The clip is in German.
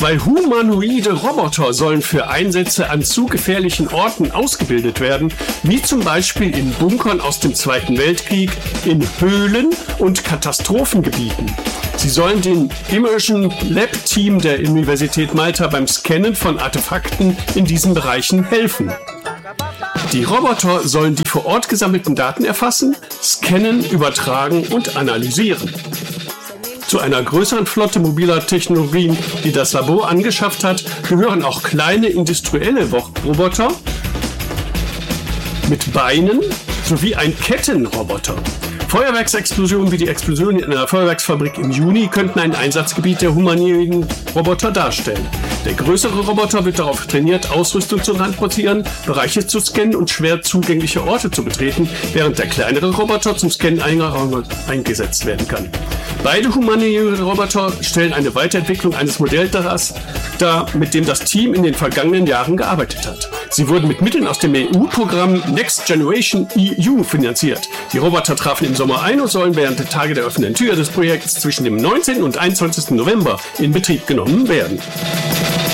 2 humanoide Roboter sollen für Einsätze an zu gefährlichen Orten ausgebildet werden, wie zum Beispiel in Bunkern aus dem Zweiten Weltkrieg, in Höhlen und Katastrophengebieten. Sie sollen dem Immersion Lab Team der Universität Malta beim Scannen von Artefakten in diesen Bereichen helfen. Die Roboter sollen die vor Ort gesammelten Daten erfassen, scannen, übertragen und analysieren. Zu einer größeren Flotte mobiler Technologien, die das Labor angeschafft hat, gehören auch kleine industrielle Roboter mit Beinen sowie ein Kettenroboter. Feuerwerksexplosionen wie die Explosion in einer Feuerwerksfabrik im Juni könnten ein Einsatzgebiet der humanoiden Roboter darstellen. Der größere Roboter wird darauf trainiert, Ausrüstung zu transportieren, Bereiche zu scannen und schwer zugängliche Orte zu betreten, während der kleinere Roboter zum Scannen einiger Räume eingesetzt werden kann. Beide humanoide Roboter stellen eine Weiterentwicklung eines Modells dar, mit dem das Team in den vergangenen Jahren gearbeitet hat. Sie wurden mit Mitteln aus dem EU-Programm Next Generation EU finanziert. Die Roboter trafen im Sommer ein und sollen während der Tage der offenen Tür des Projekts zwischen dem 19. und 21. November in Betrieb genommen werden.